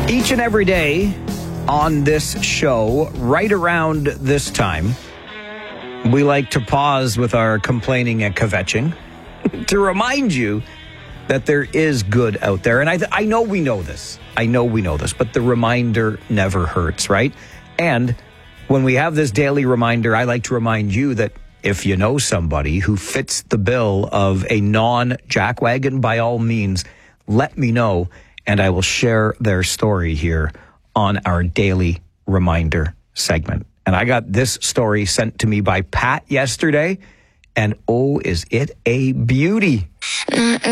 Each and every day on this show, right around this time, we like to pause with our complaining and kvetching to remind you that there is good out there. And I know we know this. But the reminder never hurts, right? And when we have this daily reminder, I like to remind you that if you know somebody who fits the bill of a non-jackwagon, by all means, let me know, and I will share their story here on our daily reminder segment. And I got this story sent to me by Pat yesterday, and oh, is it a beauty.